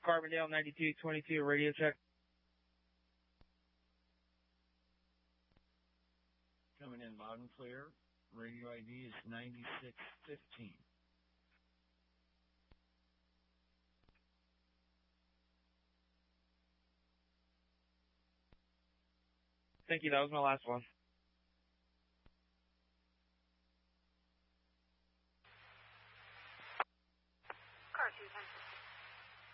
Carbondale 9222, radio check. Coming in loud and clear. Radio ID is 9615. Thank you. That was my last one.